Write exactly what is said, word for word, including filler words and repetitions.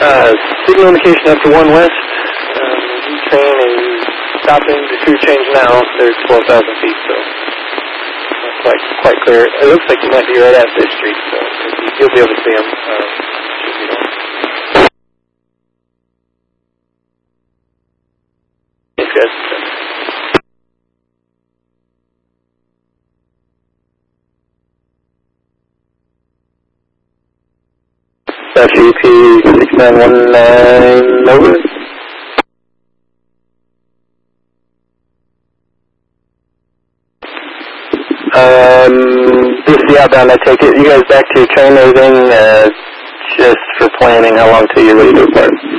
Uh, signal indication up to one west. Um, the train is stopping. The crew change now. There's twelve thousand feet, so not quite, quite clear. It looks like you might be right at this street, so you'll be able to see them. Um, if you don't. Thanks, guys. E P six nine one nine, over. Um, B C outbound, I take it. You guys back to your train, everything, uh, just for planning how long till you're ready to depart?